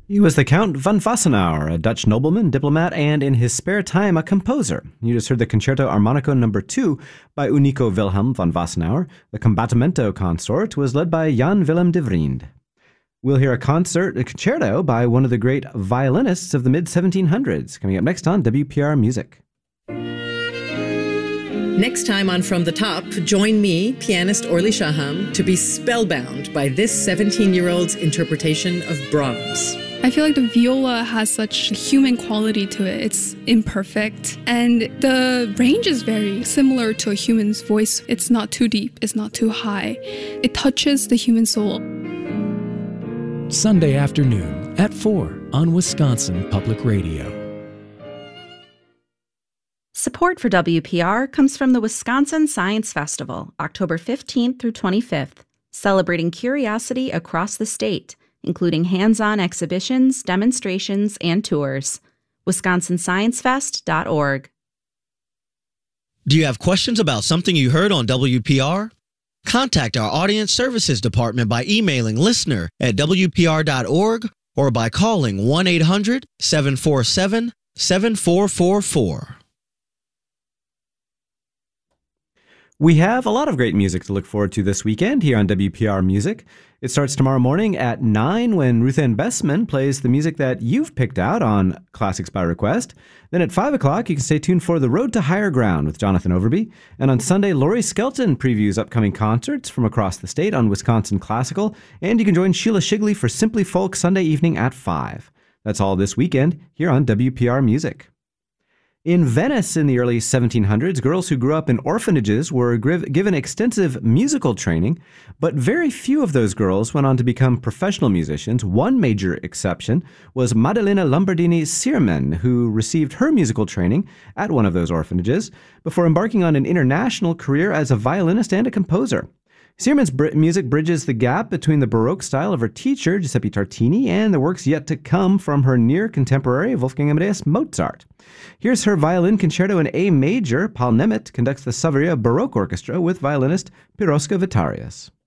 He was the Count von Wassenaar, a Dutch nobleman, diplomat, and in his spare time a composer. You just heard the Concerto Armonico No. 2 by Unico Wilhelm von Wassenaar. The Combattimento Consort was led by Jan Willem de Vriend. We'll hear a concerto by one of the great violinists of the mid-1700s, coming up next on WPR Music. Next time on From the Top, join me, pianist Orly Shaham, to be spellbound by this 17-year-old's interpretation of Brahms. I feel like the viola has such a human quality to it. It's imperfect. And the range is very similar to a human's voice. It's not too deep. It's not too high. It touches the human soul. Sunday afternoon at 4 on Wisconsin Public Radio. Support for WPR comes from the Wisconsin Science Festival, October 15th through 25th, celebrating curiosity across the state, including hands-on exhibitions, demonstrations, and tours. WisconsinScienceFest.org. Do you have questions about something you heard on WPR? Contact our Audience Services Department by emailing listener@WPR.org or by calling 1-800-747-7444. We have a lot of great music to look forward to this weekend here on WPR Music. It starts tomorrow morning at 9 when Ruth Ann Bessman plays the music that you've picked out on Classics by Request. Then at 5 o'clock, you can stay tuned for The Road to Higher Ground with Jonathan Overby. And on Sunday, Laurie Skelton previews upcoming concerts from across the state on Wisconsin Classical. And you can join Sheila Shigley for Simply Folk Sunday evening at 5. That's all this weekend here on WPR Music. In Venice in the early 1700s, girls who grew up in orphanages were given extensive musical training, but very few of those girls went on to become professional musicians. One major exception was Maddalena Lombardini Sirman, who received her musical training at one of those orphanages before embarking on an international career as a violinist and a composer. Sirman's music bridges the gap between the Baroque style of her teacher, Giuseppe Tartini, and the works yet to come from her near-contemporary Wolfgang Amadeus Mozart. Here's her violin concerto in A major. Paul Nemeth conducts the Savaria Baroque Orchestra with violinist Piroska Vitarius.